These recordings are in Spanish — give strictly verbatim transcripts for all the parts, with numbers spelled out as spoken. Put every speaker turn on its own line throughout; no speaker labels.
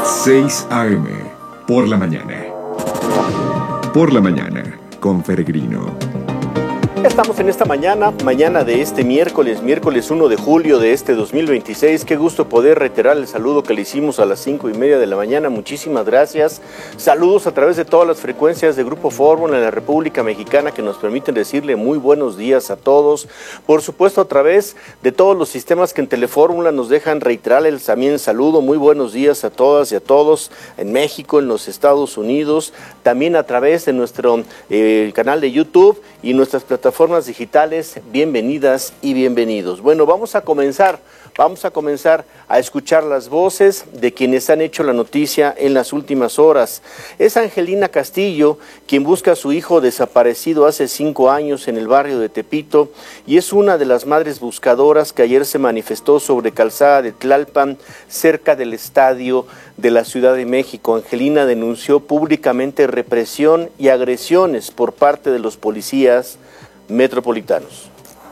seis a eme, por la mañana. Por la mañana, con Peregrino.
Estamos en esta mañana, mañana de este miércoles, miércoles uno de julio de este dos mil veintiséis. Qué gusto poder reiterar el saludo que le hicimos a las cinco y media de la mañana. Muchísimas gracias. Saludos a través de todas las frecuencias de Grupo Fórmula en la República Mexicana que nos permiten decirle muy buenos días a todos. Por supuesto, a través de todos los sistemas que en Telefórmula nos dejan reiterarles también el saludo. Muy buenos días a todas y a todos en México, en los Estados Unidos. También a través de nuestro eh, canal de YouTube y nuestras plataformas plataformas digitales. Bienvenidas y bienvenidos. Bueno, vamos a comenzar, vamos a comenzar a escuchar las voces de quienes han hecho la noticia en las últimas horas. Es Angelina Castillo, quien busca a su hijo desaparecido hace cinco años en el barrio de Tepito, y es una de las madres buscadoras que ayer se manifestó sobre Calzada de Tlalpan, cerca del estadio de la Ciudad de México. Angelina denunció públicamente represión y agresiones por parte de los policías metropolitanos.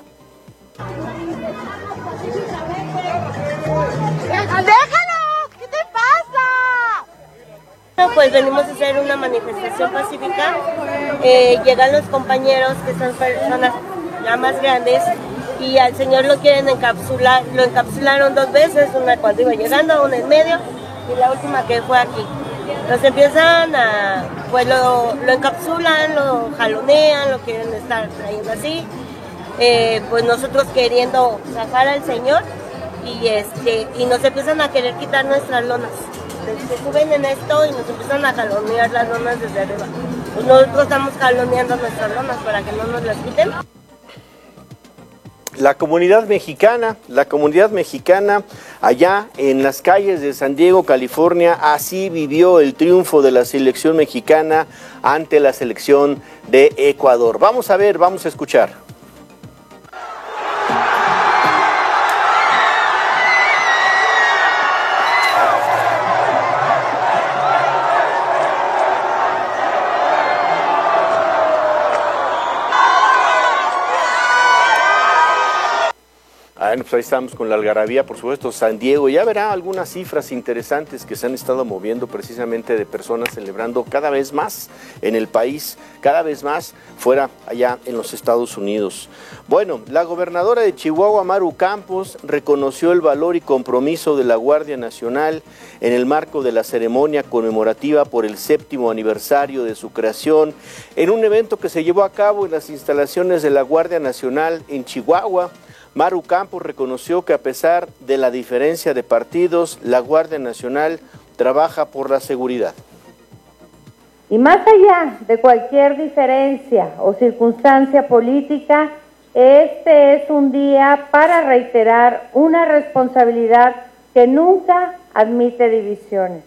¡Déjalo! ¿Qué te pasa?
Bueno, pues venimos a hacer una manifestación pacífica. Eh, llegan los compañeros que son personas ya más grandes y al señor lo quieren encapsular. Lo encapsularon dos veces, una cuando iba llegando, una en medio y la última que fue aquí. Nos empiezan a, pues lo, lo encapsulan, lo jalonean, lo quieren estar trayendo así, eh, pues nosotros queriendo sacar al señor y este y nos empiezan a querer quitar nuestras lonas. Se suben en esto y nos empiezan a jalonear las lonas desde arriba. Pues nosotros estamos jaloneando nuestras lonas para que no nos las quiten.
La comunidad mexicana, la comunidad mexicana allá en las calles de San Diego, California, así vivió el triunfo de la selección mexicana ante la selección de Ecuador. Vamos a ver, vamos a escuchar. Bueno, pues ahí estamos con la algarabía, por supuesto, San Diego. Ya verá algunas cifras interesantes que se han estado moviendo precisamente de personas celebrando cada vez más en el país, cada vez más fuera allá en los Estados Unidos. Bueno, la gobernadora de Chihuahua, Maru Campos, reconoció el valor y compromiso de la Guardia Nacional en el marco de la ceremonia conmemorativa por el séptimo aniversario de su creación, en un evento que se llevó a cabo en las instalaciones de la Guardia Nacional en Chihuahua. Maru Campos reconoció que a pesar de la diferencia de partidos, la Guardia Nacional trabaja por la seguridad.
Y más allá de cualquier diferencia o circunstancia política, este es un día para reiterar una responsabilidad que nunca admite divisiones.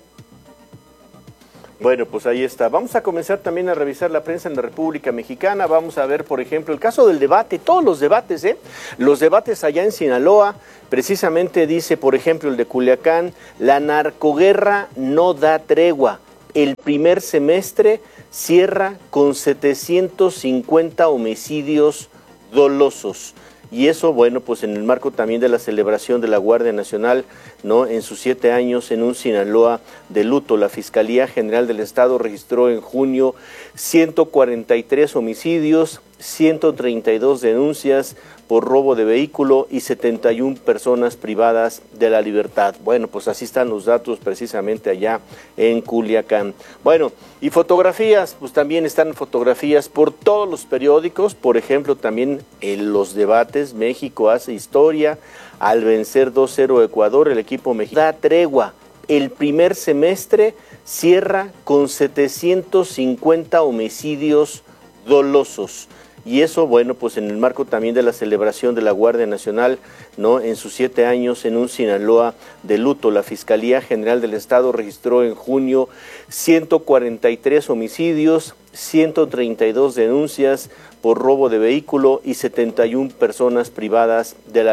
Bueno, pues ahí está. Vamos a comenzar también a revisar la prensa en la República Mexicana. Vamos a ver, por ejemplo, el caso del debate, todos los debates, ¿eh? Los debates allá en Sinaloa, precisamente dice, por ejemplo, el de Culiacán, la narcoguerra no da tregua. El primer semestre cierra con setecientos cincuenta homicidios dolosos. Y eso, bueno, pues en el marco también de la celebración de la Guardia Nacional, ¿no? En sus siete años en un Sinaloa de luto, la Fiscalía General del Estado registró en junio ciento cuarenta y tres homicidios, ciento treinta y dos denuncias por robo de vehículo y setenta y una personas privadas de la libertad. Bueno, pues así están los datos precisamente allá en Culiacán. Bueno, y fotografías, pues también están fotografías por todos los periódicos, por ejemplo, también en los debates, México hace historia al vencer dos cero a Ecuador, el equipo mexicano da tregua. El primer semestre cierra con setecientos cincuenta homicidios dolosos. Y eso, bueno, pues en el marco también de la celebración de la Guardia Nacional, ¿no? En sus siete años en un Sinaloa de luto, la Fiscalía General del Estado registró en junio ciento cuarenta y tres homicidios, ciento treinta y dos denuncias por robo de vehículo y setenta y una personas privadas de la